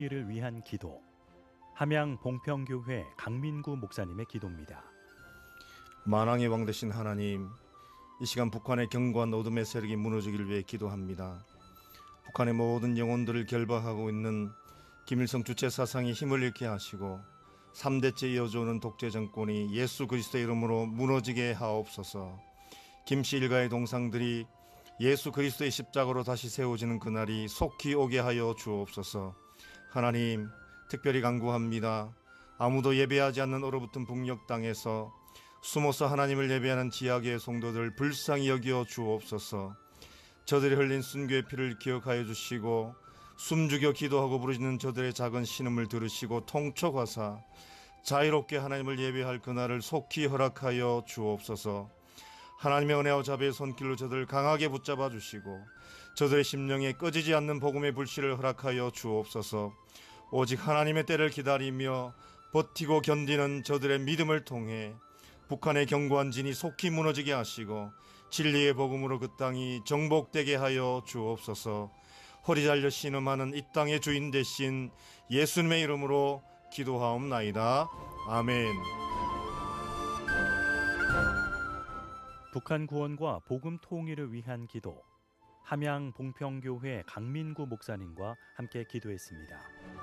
이를 위한 기도. 함양 봉평교회 강민구 목사님의 기도입니다. 만왕의 왕 되신 하나님, 이 시간 북한의 견고한 어둠의 세력이 무너지기를 위해 기도합니다. 북한의 모든 영혼들을 결박하고 있는 김일성 주체 사상이 힘을 잃게 하시고 3대째 이어져오는 독재 정권이 예수 그리스도의 이름으로 무너지게 하옵소서. 김씨 일가의 동상들이 예수 그리스도의 십자가로 다시 세워지는 그날이 속히 오게 하여 주옵소서. 하나님, 특별히 간구합니다. 아무도 예배하지 않는 얼어붙은 북녘 땅에서 숨어서 하나님을 예배하는 지하계의 성도들 불쌍히 여겨 주옵소서. 저들이 흘린 순교의 피를 기억하여 주시고 숨죽여 기도하고 부르짖는 저들의 작은 신음을 들으시고 통촉하사 자유롭게 하나님을 예배할 그날을 속히 허락하여 주옵소서. 하나님의 은혜와 자비의 손길로 저들을 강하게 붙잡아 주시고 저들의 심령에 꺼지지 않는 복음의 불씨를 허락하여 주옵소서. 오직 하나님의 때를 기다리며 버티고 견디는 저들의 믿음을 통해 북한의 견고한 진이 속히 무너지게 하시고 진리의 복음으로 그 땅이 정복되게 하여 주옵소서. 허리 잘려 신음하는 이 땅의 주인 되신 예수님의 이름으로 기도하옵나이다. 아멘. 북한 구원과 복음 통일을 위한 기도. 함양 봉평교회 강민구 목사님과 함께 기도했습니다.